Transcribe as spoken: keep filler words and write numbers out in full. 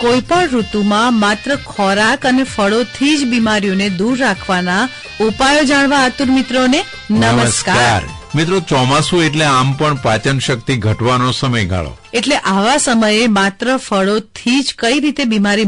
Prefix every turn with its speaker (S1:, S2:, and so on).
S1: કોઈ પણ ઋતુમાં માત્ર ખોરાક અને ફળોથી જ બીમારીઓને દૂર રાખવાના ઉપાયો જાણવા આતુર મિત્રોને નમસ્કાર.
S2: મિત્રો, ચોમાસું એટલે આમ પણ પાચન શક્તિ ઘટવાનો સમયગાળો.
S1: એટલે આવા સમયે માત્ર ફળોથી જ કઈ રીતે બીમારી